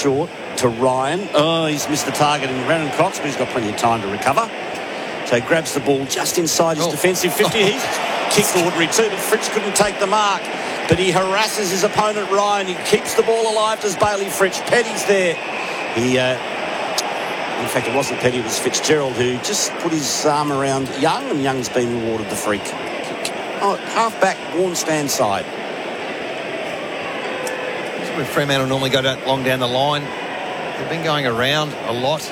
short to Ryan. Oh, he's missed the target in Brandon Cox, but he's got plenty of time to recover. So he grabs the ball just inside his defensive 50. He's kicked ordinary too, but Fritsch couldn't take the mark. But he harasses his opponent, Ryan. He keeps the ball alive, does Bailey Fritsch. Petty's there. In fact, it wasn't Petty, it was Fitzgerald who just put his arm around Young, and Young's been rewarded the free kick. Oh, half-back, Warren stand side. This is where Fremantle normally go long down the line. They've been going around a lot.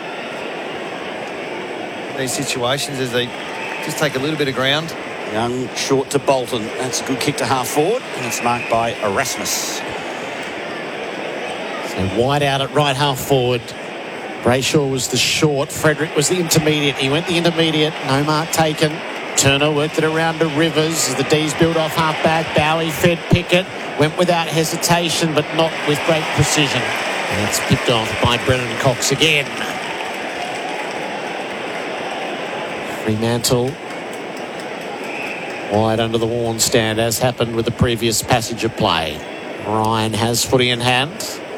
These situations as they just take a little bit of ground. Young short to Bolton. That's a good kick to half forward, and it's marked by Erasmus. So wide out at right half forward. Brayshaw was the short. Frederick was the intermediate. He went the intermediate. No mark taken. Turner worked it around to Rivers as the D's build off half back. Bowie fed Pickett. Went without hesitation, but not with great precision. And it's picked off by Brennan Cox again. Fremantle wide under the Warren stand, as happened with the previous passage of play. Ryan has footy in hand.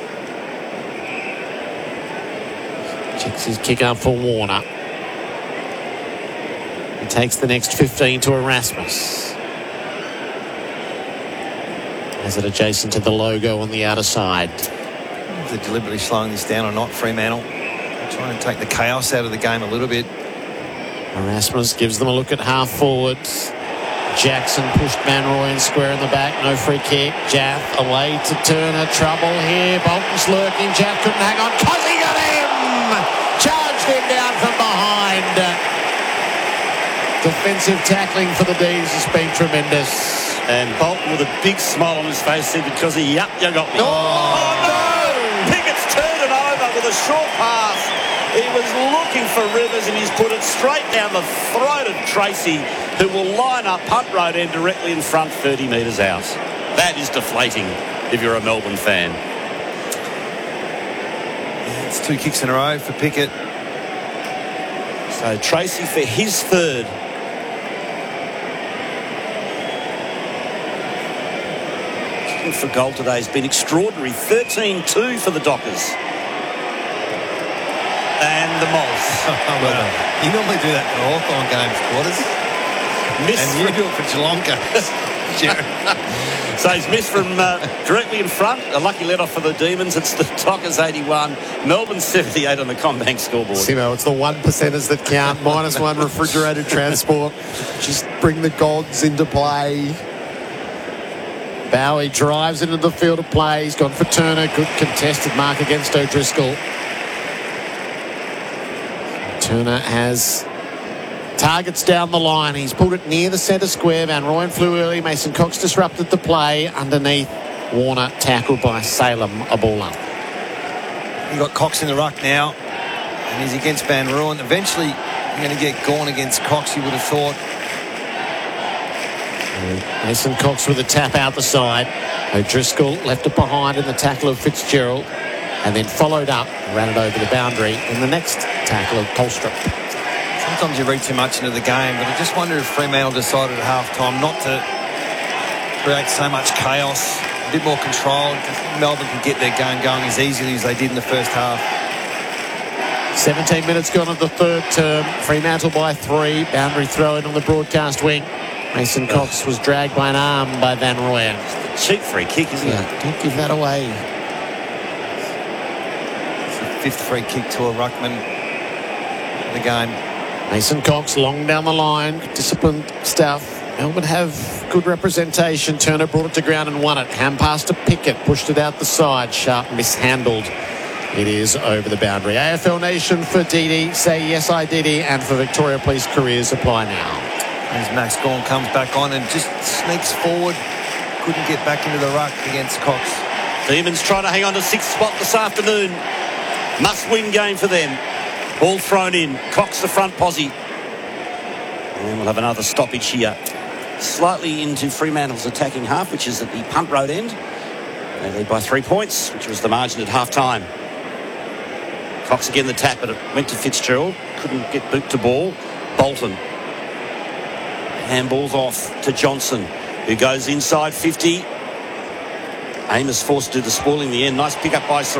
Checks his kick up for Warner. He takes the next 15 to Erasmus. Has it adjacent to the logo on the outer side. If they're deliberately slowing this down or not, Fremantle. Trying to take the chaos out of the game a little bit. Erasmus gives them a look at half forwards. Jackson pushed Manroy and square in the back. No free kick. Jaff away to Turner. Trouble here. Bolton's lurking. Jaff couldn't hang on. Cozzy got him! Charged him down from behind. Defensive tackling for the D's has been tremendous. And Bolton with a big smile on his face said, because he you got me. Oh no! Pickett's turned it over with a short pass. He was looking for Rivers, and he's put it straight down the throat of Tracy, who will line up Punt Road end directly in front, 30 metres out. That is deflating if you're a Melbourne fan. It's 2 kicks in a row for Pickett. So Tracy for his third. Kicking for goal today has been extraordinary. 13-2 for the Dockers. And the Moles. Well, you normally do that for Hawthorn games, quarters. And you do it for Geelong games. So he's missed from directly in front. A lucky let-off for the Demons. It's the Dockers 81, Melbourne 78 on the CommBank scoreboard. Simo, it's the 1%ers that count. -1 refrigerated transport. Just bring the gods into play. Bowie drives into the field of play. He's gone for Turner. Good contested mark against O'Driscoll. Turner has targets down the line. He's pulled it near the centre square. Van Rooyen flew early. Mason Cox disrupted the play. Underneath, Warner tackled by Salem Abula. You've got Cox in the ruck now, and he's against Van Rooyen. Eventually, you're going to get Gawn against Cox, you would have thought. Mason Cox with a tap out the side. O'Driscoll left it behind in the tackle of Fitzgerald, and then followed up, ran it over the boundary in the next tackle of Polstrup. Sometimes you read too much into the game, but I just wonder if Fremantle decided at half-time not to create so much chaos, a bit more control. Melbourne could get their game going as easily as they did in the first half. 17 minutes gone of the third term. Fremantle by 3. Boundary throw in on the broadcast wing. Mason Cox was dragged by an arm by Van Rooyen. Cheap free kick, isn't it? Don't give that away. It's the 5th free kick to a ruckman in the game. Mason Cox long down the line. Disciplined stuff. Melbourne have good representation. Turner brought it to ground and won it. Hand pass to Pickett. Pushed it out the side. Sharp mishandled. It is over the boundary. AFL Nation for Didi. Say yes, I Didi. And for Victoria Police Careers apply now. As Max Gawn comes back on and just sneaks forward. Couldn't get back into the ruck against Cox. Demons trying to hang on to 6th spot this afternoon. Must-win game for them. Ball thrown in. Cox the front posse. And we'll have another stoppage here. Slightly into Fremantle's attacking half, which is at the Punt Road end. They lead by 3 points, which was the margin at half-time. Cox again the tap, but it went to Fitzgerald. Couldn't get boot to ball. Bolton. Handballs off to Johnson, who goes inside 50. Amos forced to do the spoil in the end. Nice pick up by